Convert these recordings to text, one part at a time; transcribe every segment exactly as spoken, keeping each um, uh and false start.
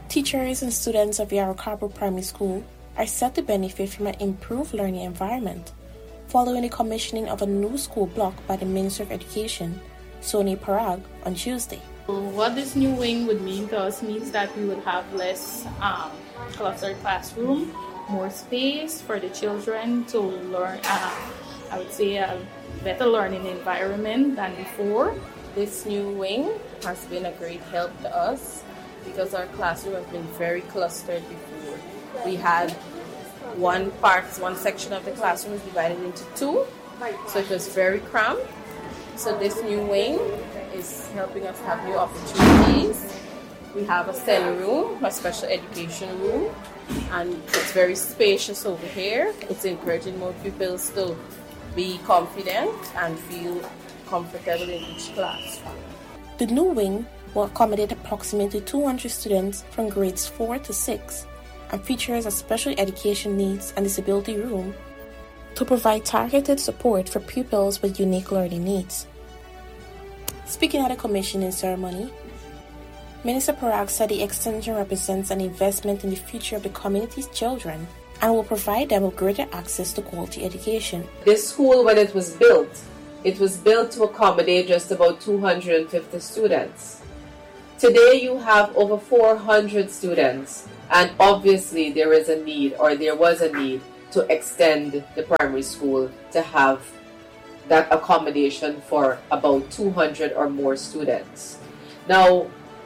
Teachers and students of Yarrow Cabo Primary School are set to benefit from an improved learning environment following the commissioning of a new school block by the Minister of Education, Soni Parag, on Tuesday. What this new wing would mean to us means that we would have less um, clustered classroom, more space for the children to learn, uh, I would say a better learning environment than before. This new wing has been a great help to us because our classroom has been very clustered before. We had one part, one section of the classroom was divided into two, so it was very cramped. So this new wing is helping us have new opportunities. We have a study room, a special education room, and it's very spacious over here. It's encouraging more pupils to be confident and feel comfortable in each class. The new wing will accommodate approximately two hundred students from grades four to six and features a special education needs and disability room to provide targeted support for pupils with unique learning needs. Speaking at the commissioning ceremony, Minister Parag said the extension represents an investment in the future of the community's children and will provide them with greater access to quality education. This school, when it was built, it was built to accommodate just about two hundred fifty students. Today you have over four hundred students, and obviously there is a need, or there was a need, to extend the primary school to have that accommodation for about two hundred or more students. Now,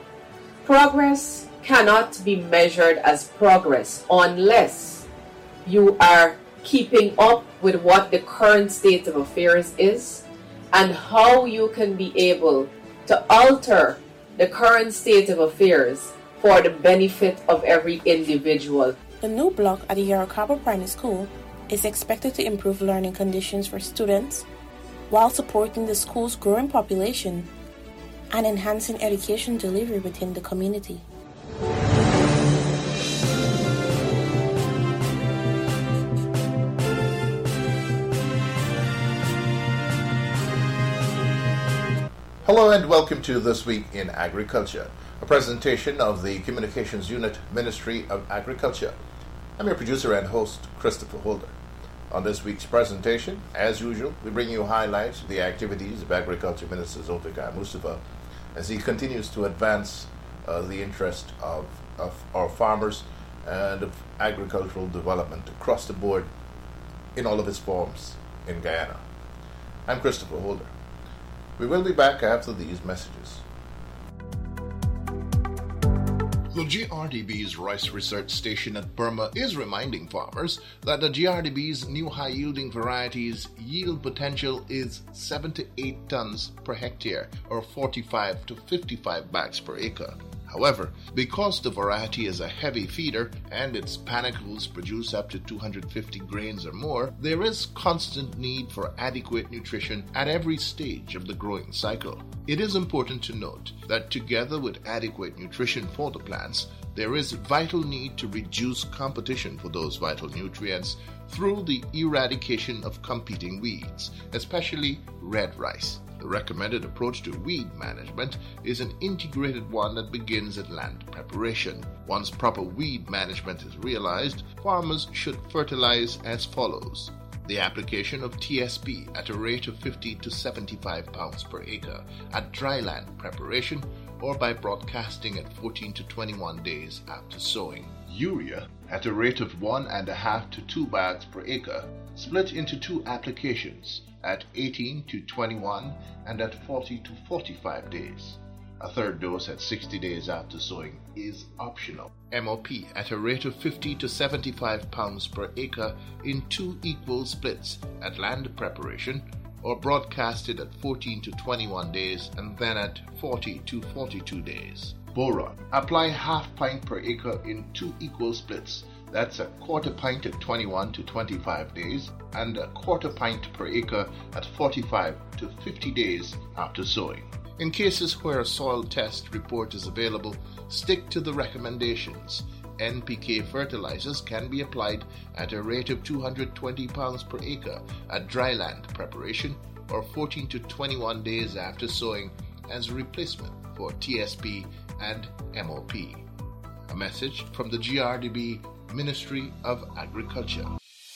progress cannot be measured as progress unless you are keeping up with what the current state of affairs is and how you can be able to alter the current state of affairs for the benefit of every individual. The new block at the Yarrow Cabo Primary School is expected to improve learning conditions for students while supporting the school's growing population and enhancing education delivery within the community. Hello and welcome to This Week in Agriculture, a presentation of the Communications Unit, Ministry of Agriculture. I'm your producer and host, Christopher Holder. On this week's presentation, as usual, we bring you highlights of the activities of Agriculture Minister Zulfikar Mustafa as he continues to advance uh, the interest of, of our farmers and of agricultural development across the board in all of its forms in Guyana. I'm Christopher Holder. We will be back after these messages. The G R D B's Rice Research Station at Burma is reminding farmers that the G R D B's new high-yielding varieties' yield potential is seven to eight tons per hectare, or forty-five to fifty-five bags per acre. However, because the variety is a heavy feeder and its panicles produce up to two hundred fifty grains or more, there is constant need for adequate nutrition at every stage of the growing cycle. It is important to note that together with adequate nutrition for the plants, there is vital need to reduce competition for those vital nutrients through the eradication of competing weeds, especially red rice. The recommended approach to weed management is an integrated one that begins at land preparation. Once proper weed management is realized, farmers should fertilize as follows. The application of T S P at a rate of fifty to seventy-five pounds per acre at dry land preparation or by broadcasting at fourteen to twenty-one days after sowing. Urea at a rate of one and a half to two bags per acre, split into two applications at eighteen to twenty-one and at forty to forty-five days. A third dose at sixty days after sowing is optional. M O P at a rate of fifty to seventy-five pounds per acre in two equal splits at land preparation or broadcasted at fourteen to twenty-one days and then at forty to forty-two days. Boron. Apply half pint per acre in two equal splits. That's a quarter pint at twenty-one to twenty-five days and a quarter pint per acre at forty-five to fifty days after sowing. In cases where a soil test report is available, stick to the recommendations. N P K fertilizers can be applied at a rate of two hundred twenty pounds per acre at dry land preparation or fourteen to twenty-one days after sowing as replacement for T S P and M O P. A message from the G R D B Ministry of Agriculture.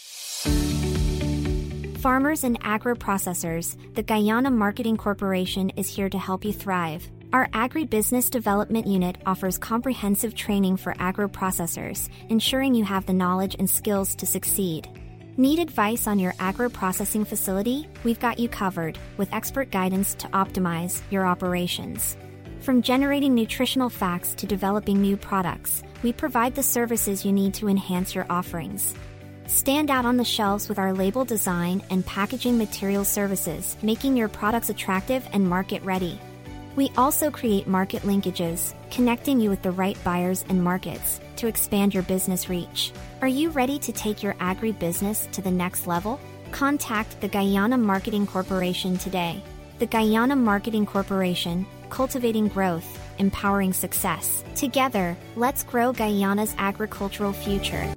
Farmers and agro-processors, the Guyana Marketing Corporation is here to help you thrive. Our Agribusiness Development Unit offers comprehensive training for agro-processors, ensuring you have the knowledge and skills to succeed. Need advice on your agro-processing facility? We've got you covered, with expert guidance to optimize your operations. From generating nutritional facts to developing new products, we provide the services you need to enhance your offerings. Stand out on the shelves with our label design and packaging material services, making your products attractive and market-ready. We also create market linkages, connecting you with the right buyers and markets to expand your business reach. Are you ready to take your agribusiness to the next level? Contact the Guyana Marketing Corporation today. The Guyana Marketing Corporation, cultivating growth, empowering success. Together, let's grow Guyana's agricultural future.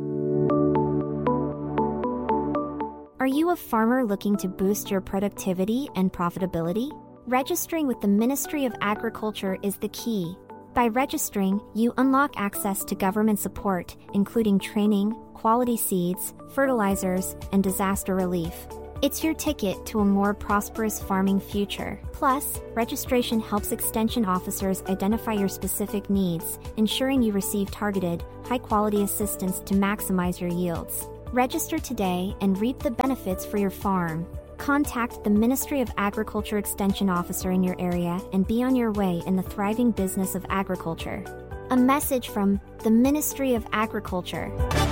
Are you a farmer looking to boost your productivity and profitability? Registering with the Ministry of Agriculture is the key. By registering, you unlock access to government support, including training, quality seeds, fertilizers, and disaster relief. It's your ticket to a more prosperous farming future. Plus, registration helps extension officers identify your specific needs, ensuring you receive targeted, high-quality assistance to maximize your yields. Register today and reap the benefits for your farm. Contact the Ministry of Agriculture Extension Officer in your area and be on your way in the thriving business of agriculture. A message from the Ministry of Agriculture.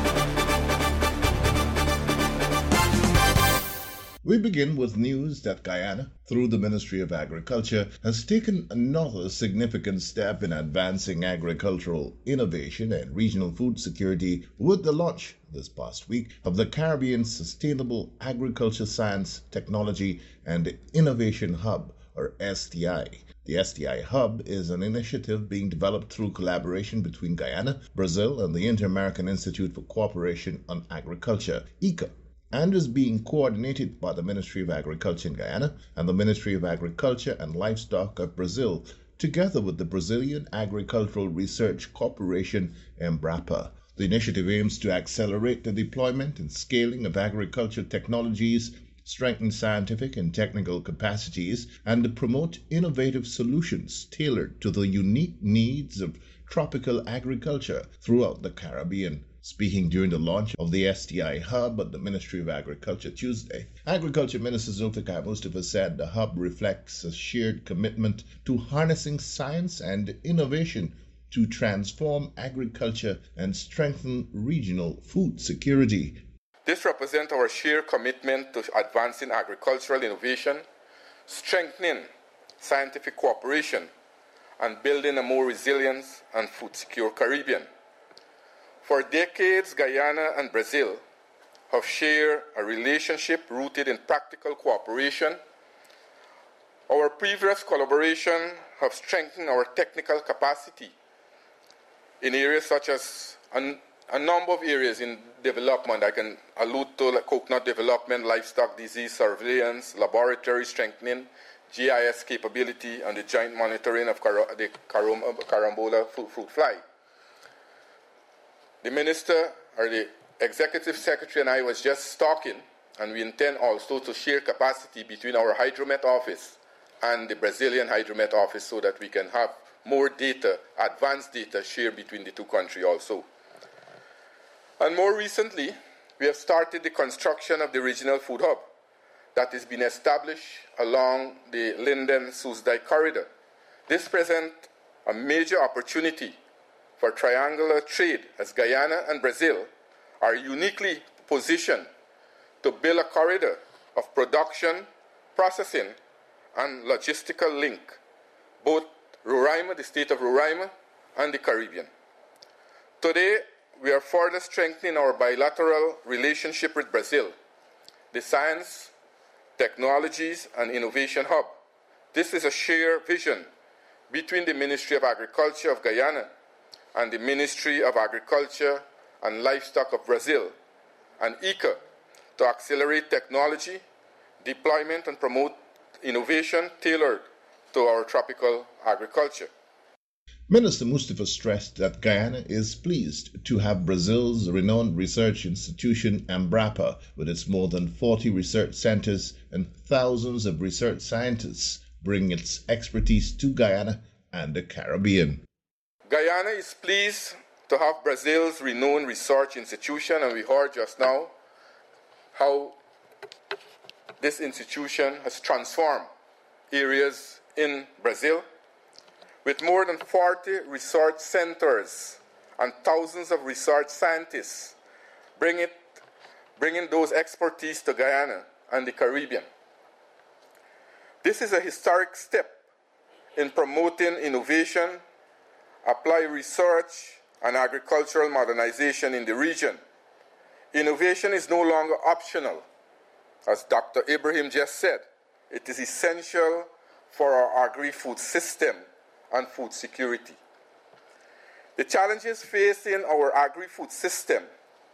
We begin with news that Guyana, through the Ministry of Agriculture, has taken another significant step in advancing agricultural innovation and regional food security with the launch this past week of the Caribbean Sustainable Agriculture Science, Technology and Innovation Hub, or S T I. The S T I Hub is an initiative being developed through collaboration between Guyana, Brazil, and the Inter-American Institute for Cooperation on Agriculture, I C A, and is being coordinated by the Ministry of Agriculture in Guyana and the Ministry of Agriculture and Livestock of Brazil, together with the Brazilian Agricultural Research Corporation, Embrapa. The initiative aims to accelerate the deployment and scaling of agriculture technologies, strengthen scientific and technical capacities, and to promote innovative solutions tailored to the unique needs of tropical agriculture throughout the Caribbean. Speaking during the launch of the S T I Hub at the Ministry of Agriculture Tuesday, Agriculture Minister Zulfikar Mustafa said the hub reflects a shared commitment to harnessing science and innovation to transform agriculture and strengthen regional food security. This represents our shared commitment to advancing agricultural innovation, strengthening scientific cooperation, and building a more resilient and food-secure Caribbean. For decades, Guyana and Brazil have shared a relationship rooted in practical cooperation. Our previous collaboration have strengthened our technical capacity in areas such as a, a number of areas in development. I can allude to like coconut development, livestock disease surveillance, laboratory strengthening, G I S capability, and the joint monitoring of car- the carambola fruit, fruit fly. The minister, or the executive secretary, and I was just talking, and we intend also to share capacity between our Hydromet office and the Brazilian Hydromet office so that we can have more data, advanced data shared between the two countries also. And more recently, we have started the construction of the regional food hub that is being established along the Linden-Soesdijk corridor. This presents a major opportunity for triangular trade, as Guyana and Brazil are uniquely positioned to build a corridor of production, processing, and logistical link, both Roraima, the state of Roraima, and the Caribbean. Today, we are further strengthening our bilateral relationship with Brazil, the Science, Technologies, and Innovation Hub. This is a shared vision between the Ministry of Agriculture of Guyana and the Ministry of Agriculture and Livestock of Brazil, and I C A, to accelerate technology, deployment, and promote innovation tailored to our tropical agriculture. Minister Mustafa stressed that Guyana is pleased to have Brazil's renowned research institution Embrapa, with its more than forty research centers and thousands of research scientists, bring its expertise to Guyana and the Caribbean. Guyana is pleased to have Brazil's renowned research institution, and we heard just now how this institution has transformed areas in Brazil. With more than forty research centers and thousands of research scientists, bring it, bringing those expertise to Guyana and the Caribbean. This is a historic step in promoting innovation, applied research, and agricultural modernization in the region. Innovation is no longer optional. As Doctor Ibrahim just said, it is essential for our agri-food system and food security. The challenges facing our agri-food system,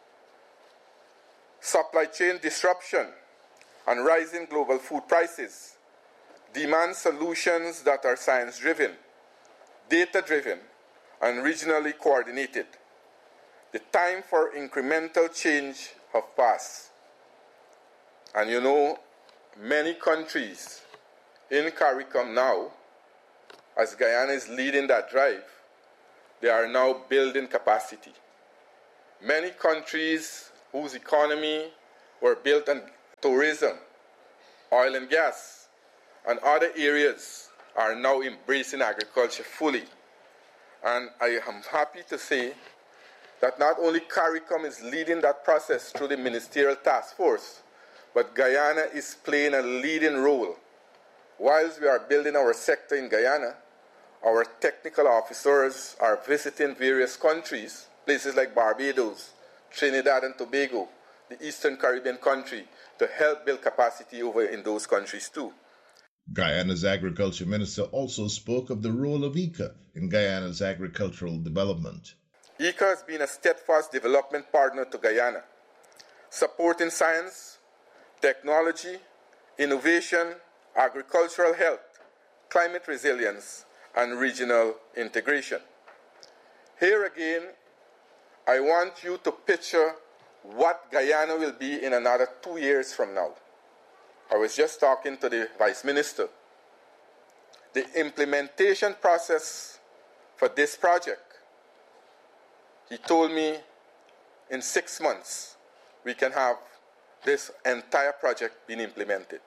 supply chain disruption, and rising global food prices demand solutions that are science-driven, data-driven, and regionally coordinated. The time for incremental change has passed. And you know, many countries in CARICOM now, as Guyana is leading that drive, they are now building capacity. Many countries whose economy were built on tourism, oil and gas, and other areas are now embracing agriculture fully. And I am happy to say that not only CARICOM is leading that process through the Ministerial Task Force, but Guyana is playing a leading role. Whilst we are building our sector in Guyana, our technical officers are visiting various countries, places like Barbados, Trinidad and Tobago, the Eastern Caribbean country, to help build capacity over in those countries too. Guyana's Agriculture Minister also spoke of the role of I C A in Guyana's agricultural development. I C A has been a steadfast development partner to Guyana, supporting science, technology, innovation, agricultural health, climate resilience, and regional integration. Here again, I want you to picture what Guyana will be in another two years from now. I was just talking to the Vice Minister. The implementation process for this project, he told me in six months we can have this entire project being implemented.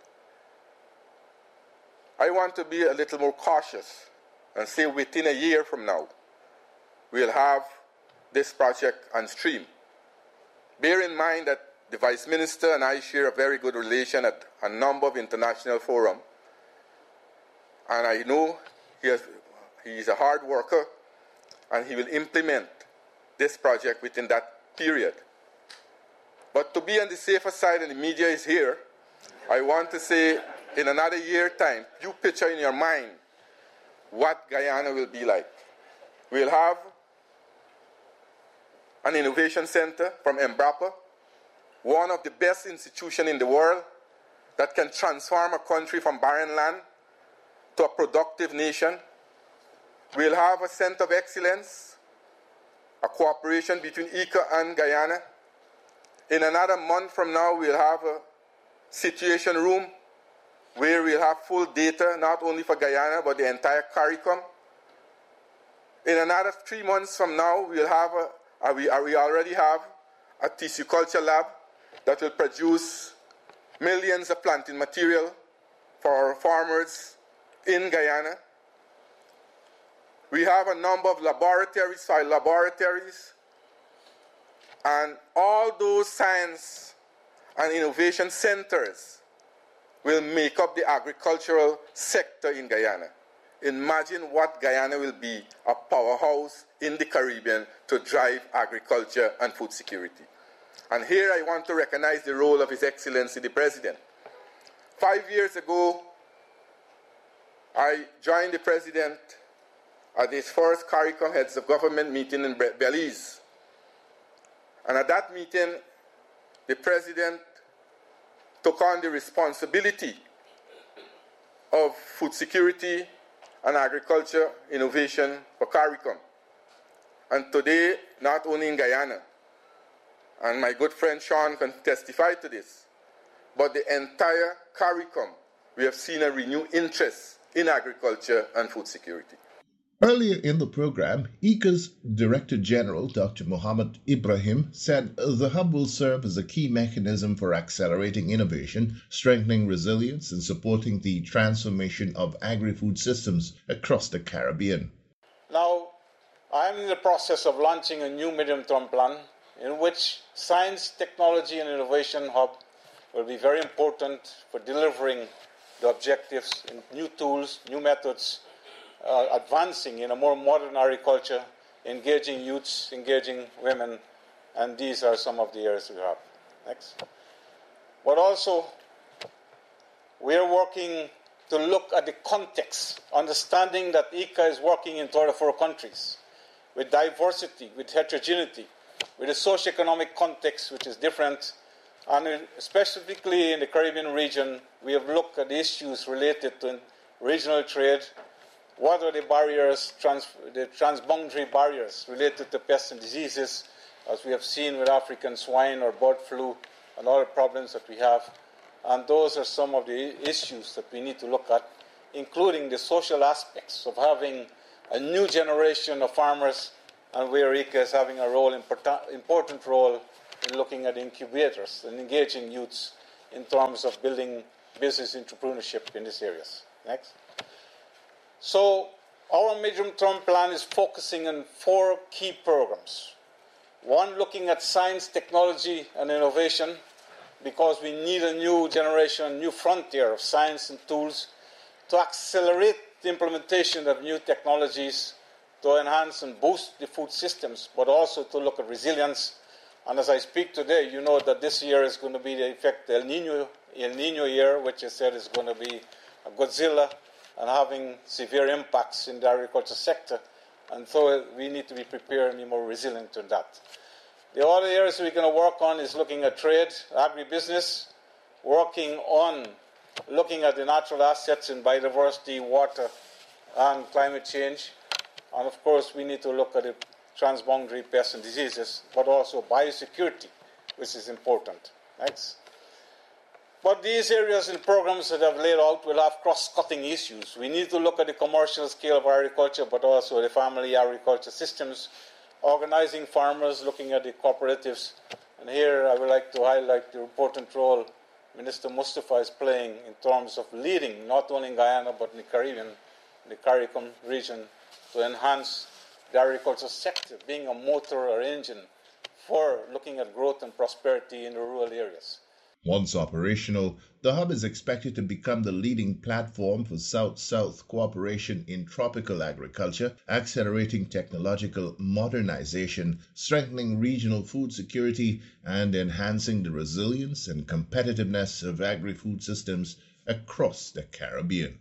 I want to be a little more cautious and say within a year from now, we'll have this project on stream. Bear in mind that the Vice Minister and I share a very good relation at a number of international forums, and I know he has, he's a hard worker, and he will implement this project within that period. But to be on the safer side, and the media is here, I want to say in another year time, you picture in your mind what Guyana will be like. We'll have an innovation center from Embrapa, one of the best institutions in the world that can transform a country from barren land to a productive nation. We'll have a center of excellence, a cooperation between I C A and Guyana. In another month from now, we'll have a situation room where we'll have full data, not only for Guyana, but the entire CARICOM. In another three months from now, we'll have a, uh, we, uh, we already have a tissue culture lab that will produce millions of planting material for our farmers in Guyana. We have a number of laboratories, soil laboratories, and all those science and innovation centers will make up the agricultural sector in Guyana. Imagine what Guyana will be, a powerhouse in the Caribbean to drive agriculture and food security. And here I want to recognize the role of His Excellency the President. Five years ago, I joined the President at his first CARICOM Heads of Government meeting in Belize. And at that meeting, the President took on the responsibility of food security and agriculture innovation for CARICOM. And today, not only in Guyana, and my good friend Sean can testify to this, but the entire CARICOM, we have seen a renewed interest in agriculture and food security. Earlier in the program, I C A's Director General, Doctor Mohammed Ibrahim, said the hub will serve as a key mechanism for accelerating innovation, strengthening resilience, and supporting the transformation of agri-food systems across the Caribbean. Now, I am in the process of launching a new medium-term plan in which Science, Technology and Innovation Hub will be very important for delivering the objectives in new tools, new methods, uh, advancing in a more modern agriculture, engaging youths, engaging women, and these are some of the areas we have. Next. But also, we are working to look at the context, understanding that I C A is working in thirty-four countries, with diversity, with heterogeneity, with a socio-economic context which is different. And specifically in the Caribbean region, we have looked at issues related to regional trade. What are the barriers, trans, the transboundary barriers related to pests and diseases, as we have seen with African swine or bird flu and other problems that we have. And those are some of the issues that we need to look at, including the social aspects of having a new generation of farmers, and where I C A is having a role, important role in looking at incubators and engaging youths in terms of building business entrepreneurship in these areas. Next. So our medium-term plan is focusing on four key programs. One, looking at science, technology, and innovation, because we need a new generation, a new frontier of science and tools to accelerate the implementation of new technologies to enhance and boost the food systems, but also to look at resilience. And as I speak today, you know that this year is going to be the effect El Nino, El Nino year, which I said is going to be a Godzilla and having severe impacts in the agriculture sector. And so we need to be prepared and be more resilient to that. The other areas we're going to work on is looking at trade, agribusiness, working on looking at the natural assets in biodiversity, water, and climate change. And of course, we need to look at the transboundary pests and diseases, but also biosecurity, which is important. Next. But these areas and programs that I've laid out will have cross-cutting issues. We need to look at the commercial scale of agriculture, but also the family agriculture systems, organizing farmers, looking at the cooperatives. And here I would like to highlight the important role Minister Mustafa is playing in terms of leading, not only in Guyana, but in the Caribbean, the CARICOM region, to enhance the agriculture sector, being a motor or engine for looking at growth and prosperity in the rural areas. Once operational, the hub is expected to become the leading platform for South-South cooperation in tropical agriculture, accelerating technological modernization, strengthening regional food security, and enhancing the resilience and competitiveness of agri-food systems across the Caribbean.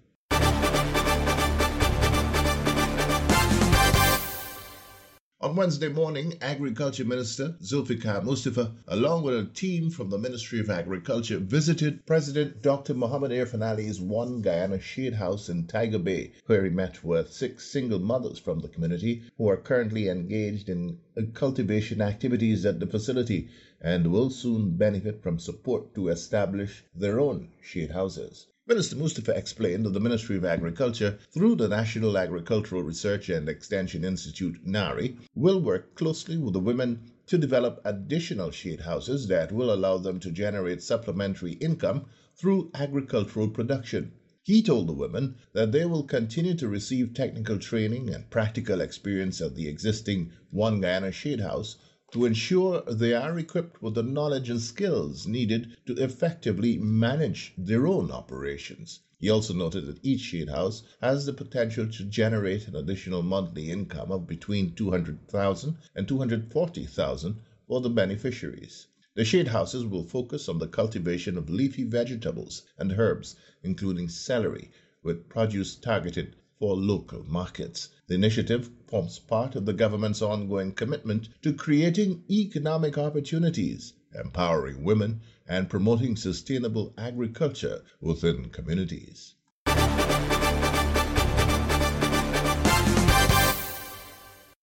On Wednesday morning, Agriculture Minister Zulfikar Mustafa, along with a team from the Ministry of Agriculture, visited President Doctor Mohammed Irfan Ali's One Guyana Shade House in Tiger Bay, where he met with six single mothers from the community who are currently engaged in cultivation activities at the facility and will soon benefit from support to establish their own shade houses. Minister Mustafa explained that the Ministry of Agriculture, through the National Agricultural Research and Extension Institute, NARI, will work closely with the women to develop additional shade houses that will allow them to generate supplementary income through agricultural production. He told the women that they will continue to receive technical training and practical experience at the existing One Guyana Shade House to ensure they are equipped with the knowledge and skills needed to effectively manage their own operations. He also noted that each shade house has the potential to generate an additional monthly income of between two hundred thousand dollars and two hundred forty thousand dollars for the beneficiaries. The shade houses will focus on the cultivation of leafy vegetables and herbs, including celery, with produce targeted for local markets. The initiative forms part of the government's ongoing commitment to creating economic opportunities, empowering women, and promoting sustainable agriculture within communities.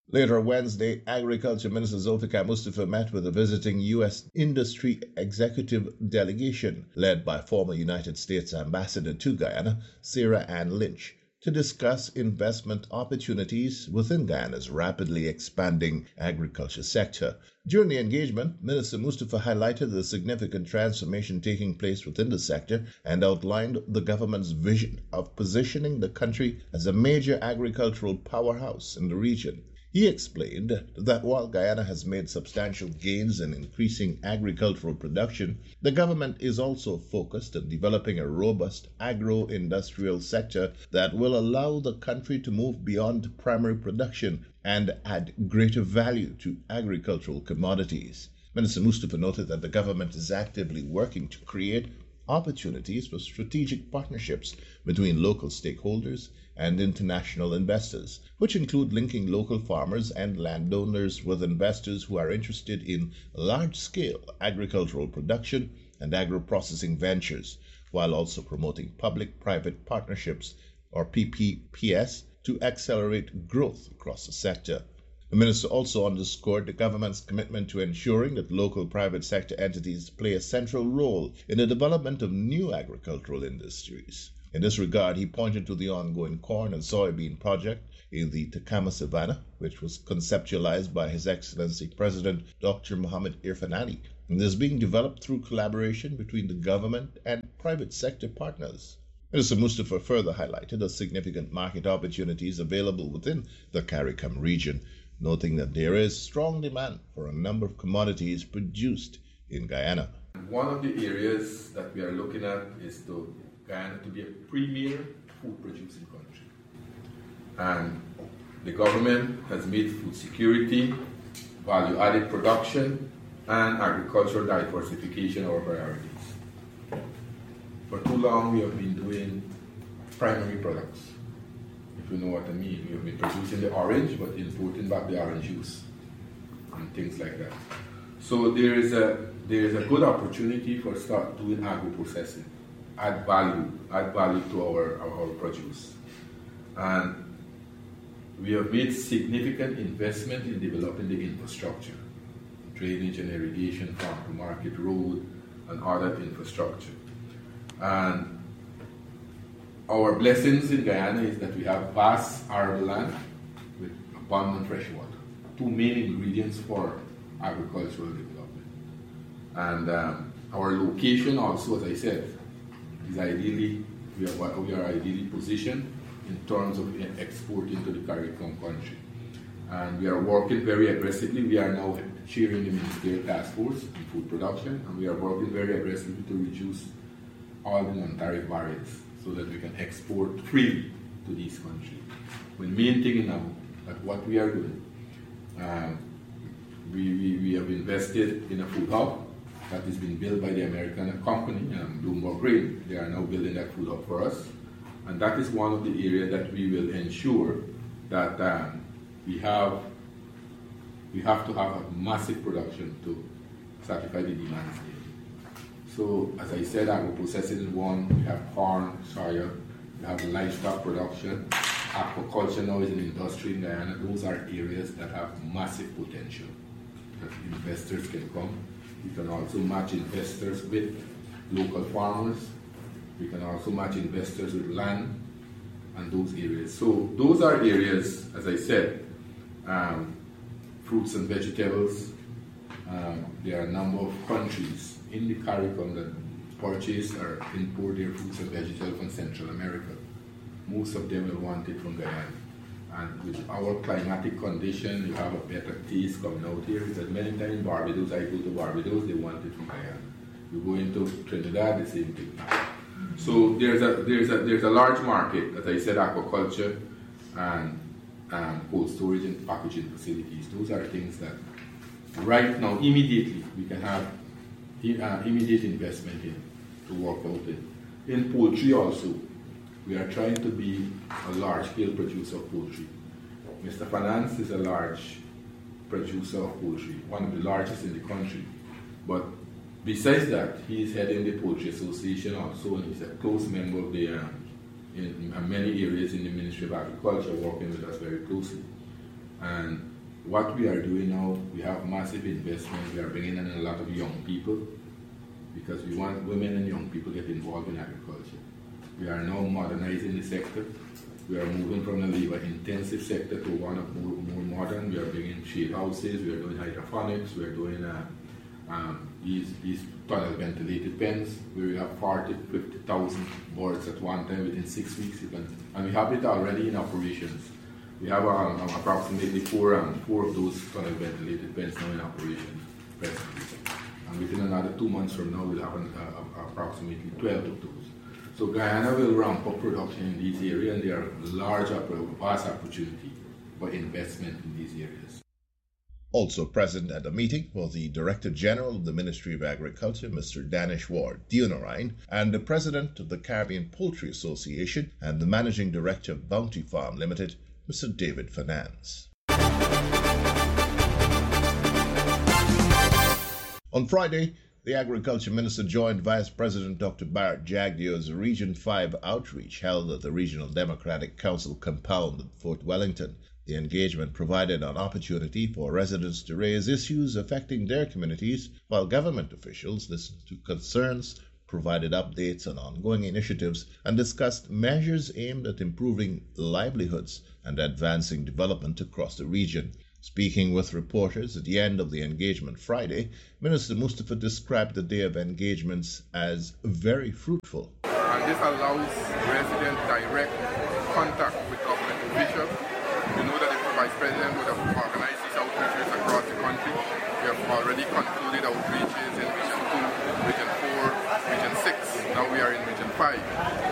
Later Wednesday, Agriculture Minister Zulfikar Mustafa met with a visiting U S industry executive delegation led by former United States Ambassador to Guyana, Sarah Ann Lynch, to discuss investment opportunities within Guyana's rapidly expanding agriculture sector. During the engagement, Minister Mustafa highlighted the significant transformation taking place within the sector and outlined the government's vision of positioning the country as a major agricultural powerhouse in the region. He explained that while Guyana has made substantial gains in increasing agricultural production, the government is also focused on developing a robust agro-industrial sector that will allow the country to move beyond primary production and add greater value to agricultural commodities. Minister Mustafa noted that the government is actively working to create opportunities for strategic partnerships between local stakeholders and international investors, which include linking local farmers and landowners with investors who are interested in large-scale agricultural production and agro-processing ventures, while also promoting public-private partnerships, or P P P S, to accelerate growth across the sector. The minister also underscored the government's commitment to ensuring that local private sector entities play a central role in the development of new agricultural industries. In this regard, he pointed to the ongoing corn and soybean project in the Takama Savannah, which was conceptualized by His Excellency President Doctor Mohamed Irfan Ali, and is being developed through collaboration between the government and private sector partners. Minister Mustafa further highlighted the significant market opportunities available within the CARICOM region, noting that there is strong demand for a number of commodities produced in Guyana. One of the areas that we are looking at is to Guyana to be a premier food producing country. And the government has made food security, value-added production, and agricultural diversification our priorities. For too long, we have been doing primary products. If you know what I mean, we have been producing the orange, but importing back the orange juice and things like that. So there is a there is a good opportunity for start doing agro-processing, add value, add value to our, our, our produce. And we have made significant investment in developing the infrastructure, drainage and irrigation, farm to market road, and other infrastructure. And our blessings in Guyana is that we have vast arable land with abundant fresh water, two main ingredients for agricultural development. And um, our location also, as I said, is ideally, we are, we are ideally positioned in terms of exporting to the CARICOM country. And we are working very aggressively. We are now chairing the ministerial task force in food production, and we are working very aggressively to reduce all the non-tariff barriers so that we can export freely to these countries. The main thing now that what we are doing, um, we, we, we have invested in a food hub that is being built by the American company, um, Bloomberg Grain. They are now building that food hub for us. And that is one of the areas that we will ensure that um, we have we have to have a massive production to satisfy the demands here. So, as I said, agro-processing is one. We have corn, soya, we have livestock production. Aquaculture now is an industry in Guyana. Those are areas that have massive potential that investors can come. We can also match investors with local farmers. We can also match investors with land and those areas. So those are areas, as I said, um, fruits and vegetables. Um, there are a number of countries in the CARICOM that purchase or import their fruits and vegetables from Central America. Most of them will want it from Guyana. And with our climatic condition, you have a better taste coming out here. Because many times in Barbados, I go to Barbados, they want it from Guyana. You go into Trinidad, the same thing. So there's a there's a there's a large market, as I said, aquaculture and um, cold storage and packaging facilities. Those are things that right now, immediately, we can have uh, immediate investment in to work out in. In poultry also, we are trying to be a large-scale producer of poultry. Mister Finance is a large producer of poultry, one of the largest in the country. But besides that, he is heading the Poultry Association also, and he's a close member of the, um, in, in many areas in the Ministry of Agriculture, working with us very closely. And what we are doing now, we have massive investment. We are bringing in a lot of young people because we want women and young people to get involved in agriculture. We are now modernizing the sector. We are moving from a labor-intensive sector to one of more, more modern. We are bringing shade houses. We are doing hydroponics. We are doing uh, um, these these tunnel ventilated pens where we have forty, fifty thousand birds at one time within six weeks. You can, and we have it already in operations. We have um, approximately four um, four of those tunnel ventilated pens now in operation presently. And within another two months from now, we'll have an, uh, approximately twelve of those. So Guyana will ramp up production in these areas, and there are large, vast opportunity for investment in these areas. Also present at the meeting was the Director General of the Ministry of Agriculture, Mister Danish Ward Deonarine, and the President of the Caribbean Poultry Association and the Managing Director of Bounty Farm Limited, Mister David Finance. On Friday, the Agriculture Minister joined Vice President Doctor Bharat Jagdeo's Region five outreach held at the Regional Democratic Council compound at Fort Wellington. The engagement provided an opportunity for residents to raise issues affecting their communities, while government officials listened to concerns, provided updates on ongoing initiatives, and discussed measures aimed at improving livelihoods and advancing development across the region. Speaking with reporters at the end of the engagement Friday, Minister Mustafa described the day of engagements as very fruitful. And this allows residents direct contact with government officials. You know that the Vice President would have organized these outreaches across the country. We have already contacted